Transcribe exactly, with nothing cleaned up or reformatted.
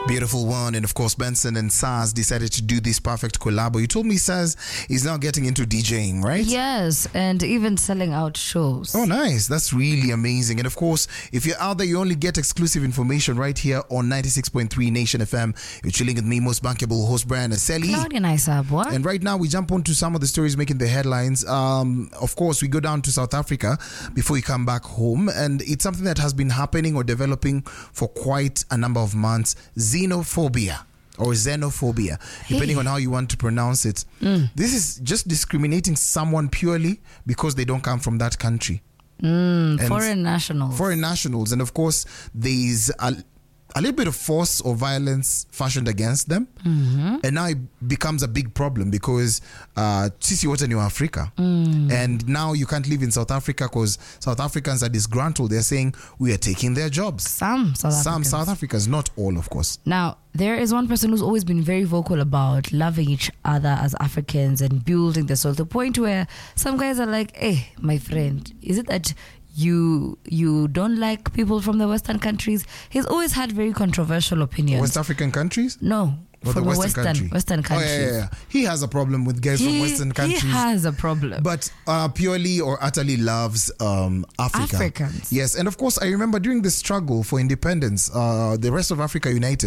Beautiful one. And of course, Benson and Saz decided to do this perfect collabo. You told me Saz is now getting into DJing, right? Yes, and even selling out shows. Oh, nice. That's really amazing. And of course, if you're out there, you only get exclusive information right here on ninety-six point three Nation F M. You're chilling with me, most bankable host, Brian Aseli. Claudia Naisabwa. And right now, we jump on to some of the stories making the headlines. Um, of course, we go down to South Africa before we come back home. And it's something that has been happening or developing for quite a number of months. Xenophobia or xenophobia, depending Hey. on how you want to pronounce it. Mm. This is just discriminating someone purely because they don't come from that country. Mm, And foreign nationals. Foreign nationals. And of course, there's a, a little bit of force or violence fashioned against them. Mm-hmm. And now it becomes a big problem because uh, sisi wote ni wa Africa. Mm. And now you can't live in South Africa because South Africans are disgruntled. They're saying we are taking their jobs. Some South Some Africans. South Africans, not all, of course. Now, there is one person who's always been very vocal about loving each other as Africans and building the soul, to the point where some guys are like, hey, my friend, is it that you you don't like people from the Western countries? He's always had very controversial opinions. West African countries? No, Or from the the Western Western country? Western countries. Oh, yeah, yeah, yeah. He has a problem with guys from He, Western countries. he has a problem. But uh, purely or utterly loves um, Africa. Africans. Yes, and of course, I remember during the struggle for independence, uh, the rest of Africa united.